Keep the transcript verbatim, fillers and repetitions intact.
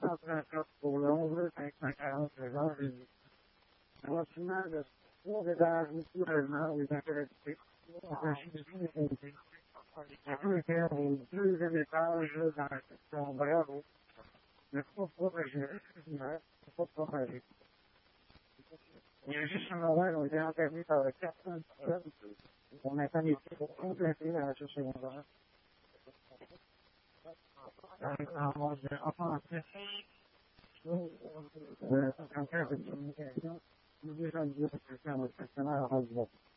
cent trente-quatre pour le onze cinq cent quarante le genre et un bâtiment de trois étages naturellement les intéressés. Attaché de tous les côtés. On était au deuxième étage dans la section Bravo. Le pas protégé, excuse-moi, pas protégé. Il y a juste un moment où on était enterré par le quatre cent dix-sept. On attend les filles pour compléter la recherche secondaire. En mode offensif. Euh, en cas de communication, nous déjà dit que c'est un questionnaire en vote.